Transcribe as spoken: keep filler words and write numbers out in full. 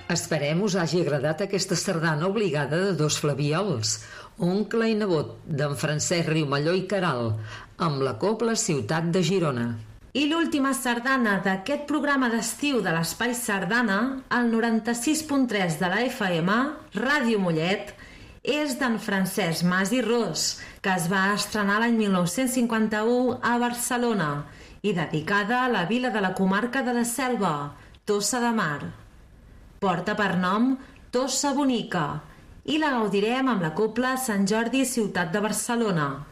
Esperem us hagi agradat aquesta sardana obligada de dos flabiols, oncle i nebot d'en Francesc Riumalló i Caral, amb la cobla Ciutat de Girona. I l'última sardana d'aquest programa d'estiu de l'Espai Sardana, el noranta-sis punt tres de la F M, Ràdio Mollet, és d'en Francesc Mas i Ros, que es va estrenar l'any mil nou-cents cinquanta-u a Barcelona i dedicada a la vila de la comarca de la Selva, Tossa de Mar. Porta per nom Tossa Bonica i la gaudirem amb la cobla Sant Jordi Ciutat de Barcelona.